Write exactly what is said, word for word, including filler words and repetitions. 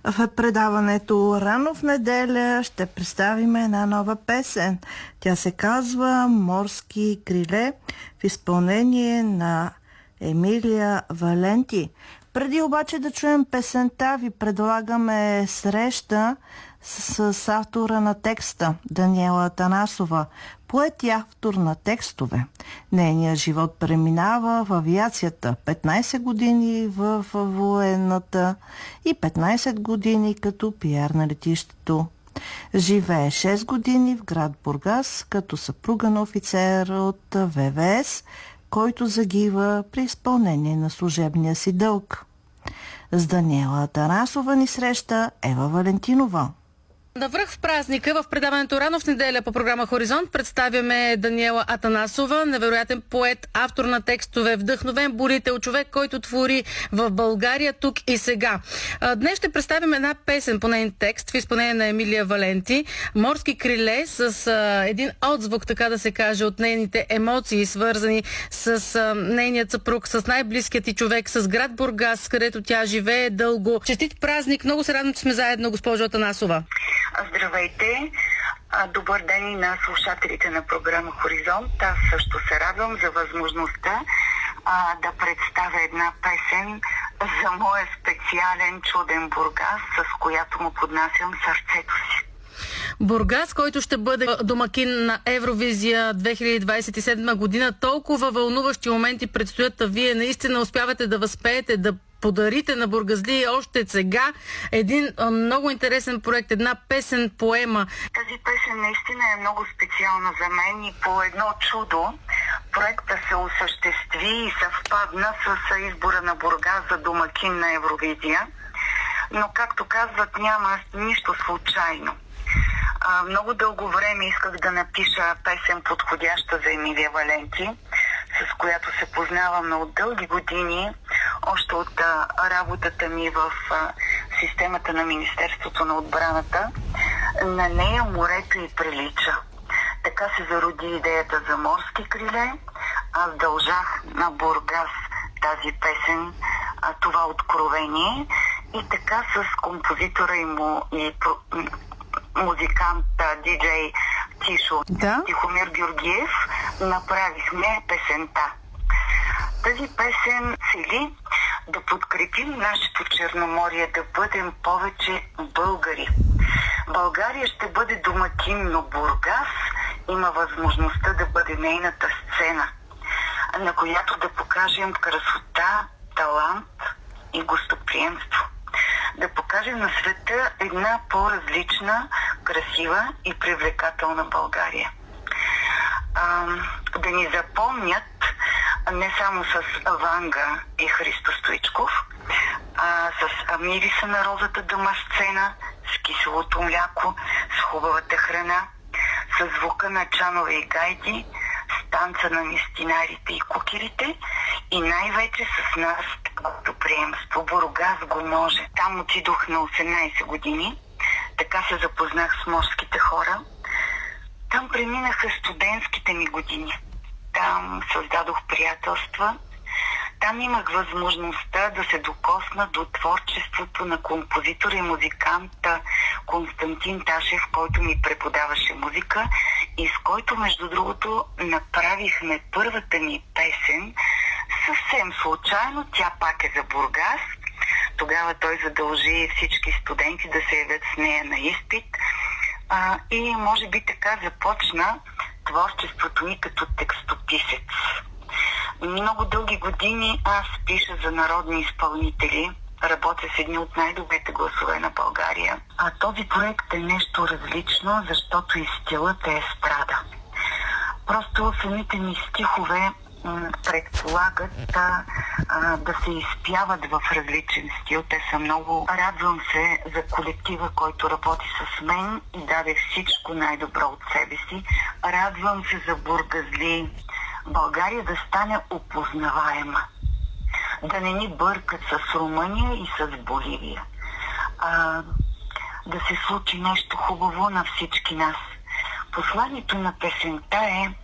В предаването Рано в неделя ще представим една нова песен. Тя се казва "Морски криле" в изпълнение на Емилия Валенти. Преди обаче да чуем песента, ви предлагаме среща с, с автора на текста Даниела Атанасова, поет и автор на текстове. Нейният живот преминава в авиацията, петнайсет години в военната и петнайсет години като пиар на летището. Живее шест години в град Бургас като съпруга на офицер от В В С, който загива при изпълнение на служебния си дълг. С Даниела Атанасова ни среща Ева Валентинова. Навръх в празника в предаването Рано в неделя по програма Хоризонт представяме Даниела Атанасова, невероятен поет, автор на текстове, вдъхновен борител, човек, който твори в България тук и сега. Днес ще представим една песен по нейн текст в изпълнение на Емилия Валенти, "Морски криле", с а, един отзвук, така да се каже, от нейните емоции, свързани с а, нейният съпруг, с най-близкият ти човек, с град Бургас, където тя живее дълго. Честит празник! Много се радвам, че сме заедно, госпожо Атанасова. Здравейте! Добър ден и на слушателите на програма Хоризонт. Аз също се радвам за възможността а, да представя една песен за моя специален чуден Бургас, с която му поднасям сърцето си. Бургас, който ще бъде домакин на Евровизия две хиляди двайсет и седма година. Толкова вълнуващи моменти предстоят, а вие наистина успявате да възпеете, да подарите на бургазлии още сега един а, много интересен проект, една песен-поема. Тази песен наистина е много специална за мен и по едно чудо проекта се осъществи и съвпадна с избора на Бургас за домакин на Евровизия. Но, както казват, няма нищо случайно. А, много дълго време исках да напиша песен, подходяща за Емилия Валенти, с която се познаваме от дълги години, още от а, работата ми в а, системата на Министерството на отбраната. На нея морето й прилича. Така се зароди идеята за "Морски криле". Аз дължах на Бургас тази песен, а, това откровение, и така с композитора и, му, и про, музикант, диджей Тишо, да? Тихомир Георгиев, направихме песента. Тази песен цели да подкрепим нашето Черноморие, да бъдем повече българи. България ще бъде домакин, но Бургас има възможността да бъде нейната сцена, на която да покажем красота, талант и гостоприемство. Да покажем на света една по-различна, красива и привлекателна България. А, да ни запомнят не само с Ванга и Христо Стоичков, а с мириса на розата дома сцена, с киселото мляко, с хубавата храна, с звука на чанове и гайди, с танца на мистинарите и кукерите и най-вече с нас гостоприемство. Бургас го може. Там отидох на осемнайсет години, така се запознах с морските хора. Там преминаха студентските ми години. Там създадох приятелства. Там имах възможността да се докосна до творчеството на композитора и музиканта Константин Ташев, който ми преподаваше музика и с който, между другото, направихме първата ни песен съвсем случайно. Тя пак е за Бургас. Тогава той задължи всички студенти да се явят с нея на изпит. А, и може би така започна творчеството ни като текстописец. Много дълги години аз пиша за народни изпълнители, работя с едни от най-добрите гласове на България. А този проект е нещо различно, защото и стилът е естрада. Просто самите ми стихове м- предполагат а, а, да се изпяват в различен стил. Те са много... Радвам се за колектива, който работи с мен и даде всичко най-добро от себе си. Радвам се за бургазли. България да стане опознаваема. Да не ни бъркат с Румъния и с Боливия. А, да се случи нещо хубаво на всички нас. Посланието на песента е